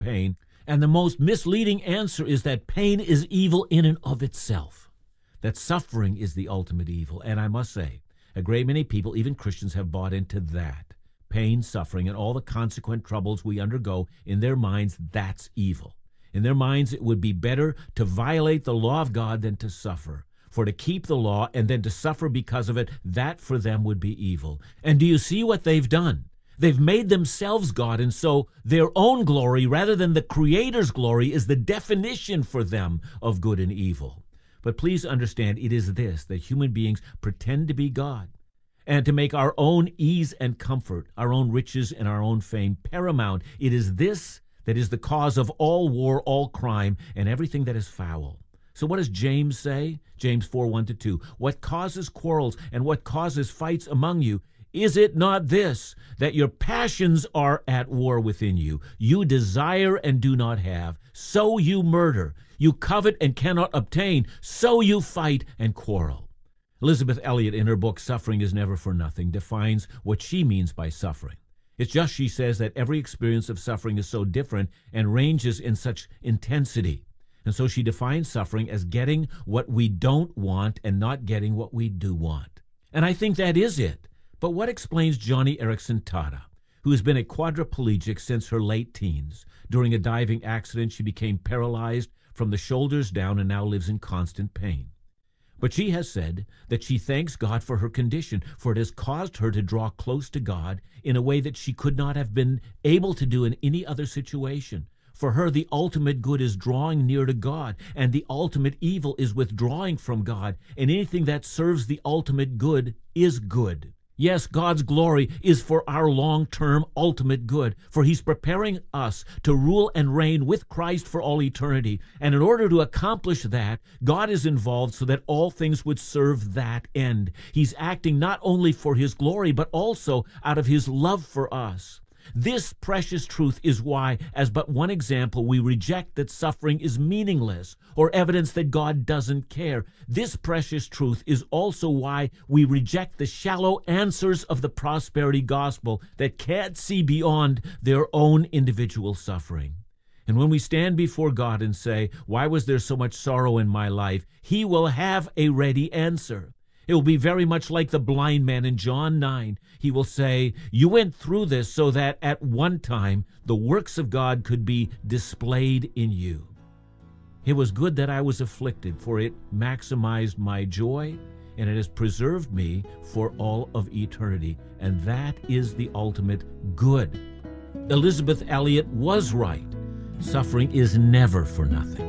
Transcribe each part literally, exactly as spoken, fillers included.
pain. And the most misleading answer is that pain is evil in and of itself, that suffering is the ultimate evil. And I must say, a great many people, even Christians, have bought into that. Pain, suffering, and all the consequent troubles we undergo, in their minds, that's evil. In their minds, it would be better to violate the law of God than to suffer. For to keep the law and then to suffer because of it, that for them would be evil. And do you see what they've done? They've made themselves God, and so their own glory, rather than the Creator's glory, is the definition for them of good and evil. But please understand, it is this, that human beings pretend to be God, and to make our own ease and comfort, our own riches and our own fame paramount. It is this that is the cause of all war, all crime, and everything that is foul. So what does James say? James four, one to two. What causes quarrels and what causes fights among you? Is it not this, that your passions are at war within you? You desire and do not have, so you murder. You covet and cannot obtain, so you fight and quarrel. Elisabeth Elliot, in her book Suffering is Never for Nothing, defines what she means by suffering. It's just, she says, that every experience of suffering is so different and ranges in such intensity. And so she defines suffering as getting what we don't want and not getting what we do want. And I think that is it. But what explains Johnny Erickson Tada, who has been a quadriplegic since her late teens? During a diving accident, she became paralyzed from the shoulders down and now lives in constant pain. But she has said that she thanks God for her condition, for it has caused her to draw close to God in a way that she could not have been able to do in any other situation. For her, the ultimate good is drawing near to God, and the ultimate evil is withdrawing from God, and anything that serves the ultimate good is good. Yes, God's glory is for our long-term ultimate good, for he's preparing us to rule and reign with Christ for all eternity. And in order to accomplish that, God is involved so that all things would serve that end. He's acting not only for his glory, but also out of his love for us. This precious truth is why, as but one example, we reject that suffering is meaningless or evidence that God doesn't care. This precious truth is also why we reject the shallow answers of the prosperity gospel that can't see beyond their own individual suffering. And when we stand before God and say, "Why was there so much sorrow in my life?" he will have a ready answer. It will be very much like the blind man in John nine. He will say, "You went through this so that at one time the works of God could be displayed in you. It was good that I was afflicted, for it maximized my joy, and it has preserved me for all of eternity." And that is the ultimate good. Elisabeth Elliot was right. Suffering is never for nothing.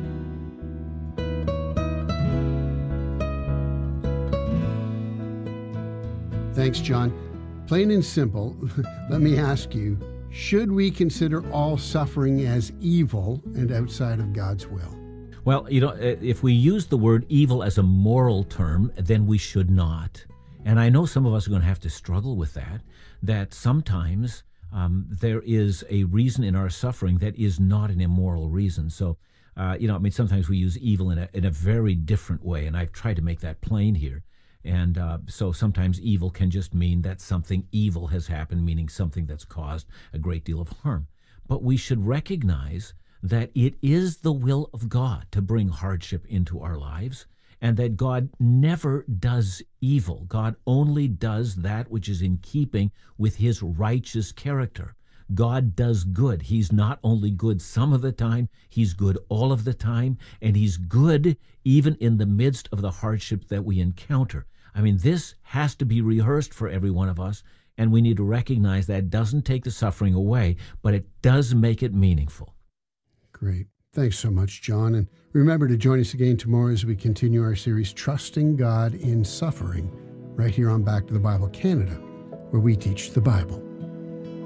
Thanks, John. Plain and simple, let me ask you, should we consider all suffering as evil and outside of God's will? Well, you know, if we use the word evil as a moral term, then we should not. And I know some of us are going to have to struggle with that, that sometimes um, there is a reason in our suffering that is not an immoral reason. So, uh, you know, I mean, sometimes we use evil in a, in a very different way, and I've tried to make that plain here. And uh, so sometimes evil can just mean that something evil has happened, meaning something that's caused a great deal of harm. But we should recognize that it is the will of God to bring hardship into our lives, and that God never does evil. God only does that which is in keeping with his righteous character. God does good. He's not only good some of the time, he's good all of the time, and he's good even in the midst of the hardship that we encounter. I mean, this has to be rehearsed for every one of us, and we need to recognize that it doesn't take the suffering away, but it does make it meaningful. Great. Thanks so much, John. And remember to join us again tomorrow as we continue our series, Trusting God in Suffering, right here on Back to the Bible Canada, where we teach the Bible.